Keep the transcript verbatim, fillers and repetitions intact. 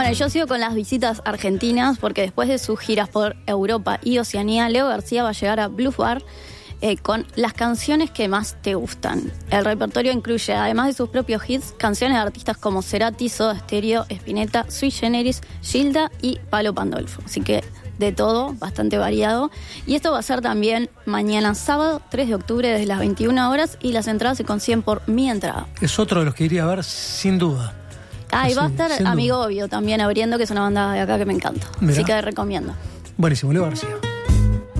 Bueno, yo sigo con las visitas argentinas porque después de sus giras por Europa y Oceanía, Leo García va a llegar a Blues Bar eh, con las canciones que más te gustan. El repertorio incluye, además de sus propios hits, canciones de artistas como Cerati, Soda Stereo, Spinetta, Sui Generis, Gilda y Palo Pandolfo. Así que de todo, bastante variado. Y esto va a ser también mañana sábado, tres de octubre, desde las veintiuna horas, y las entradas se consiguen por Mi Entrada. Es otro de los que iría a ver sin duda. Ah, y va a estar sin Amigo duda. Obvio también abriendo, que es una banda de acá que me encanta. Mirá. Así que recomiendo. Buenísimo, Leo García.